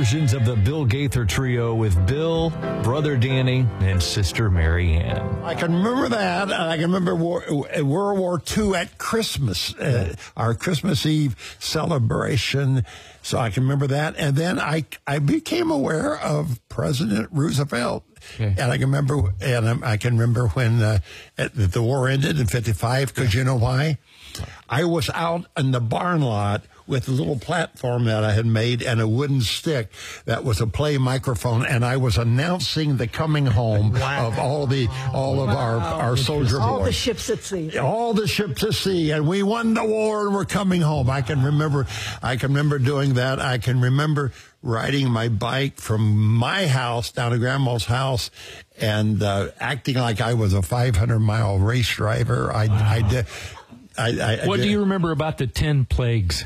versions of the Bill Gaither Trio with Bill, Brother Danny, and Sister Mary Ann. I can remember that, and I can remember World War II at Christmas, our Christmas Eve celebration. So I can remember that. And then I became aware of President Roosevelt. Okay. And I can remember when the war ended in 55, because you know why? I was out in the barn lot with a little platform that I had made and a wooden stick that was a play microphone, and I was announcing the coming home of all of our soldier boys. All the ships at sea. All the ships at sea, and we won the war and we're coming home. I can remember doing that. I can remember riding my bike from my house down to Grandma's house and acting like I was a 500-mile race driver. What do you remember about the 10 plagues?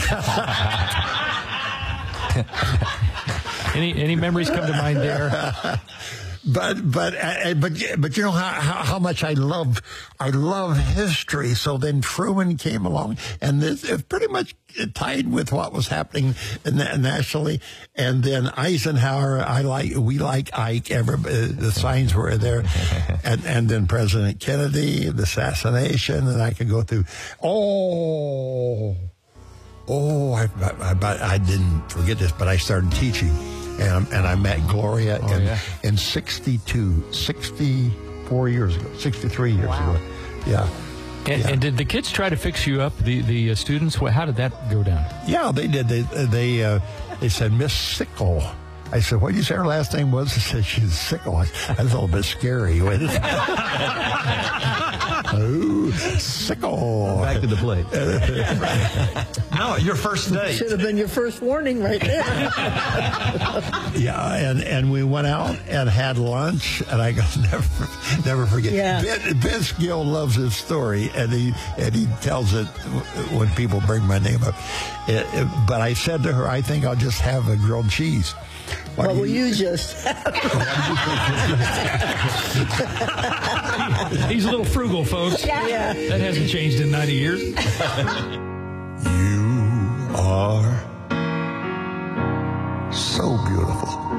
Any memories come to mind there? But you know how much I love history. So then Truman came along, and it's pretty much tied with what was happening nationally. And then Eisenhower, we like Ike. The signs were there, and then President Kennedy, the assassination, and I could go through. I didn't forget this, but I started teaching. And I met Gloria in 64 years ago, 63 years ago. Yeah. And did the kids try to fix you up, the students? How did that go down? Yeah, they did. They said, Miss Sickle. I said, what did you say her last name was? I said, she's Sickle. That's a little bit scary. Oh, Sickle. Back to the plate. No, your first date. Should have been your first warning right there. Yeah, and we went out and had lunch, and I never forget. Yeah. Vince Gill loves his story, and he tells it when people bring my name up. But I said to her, I think I'll just have a grilled cheese. What will you just have? He's a little frugal, folks. Yeah. That hasn't changed in 90 years. You are so beautiful.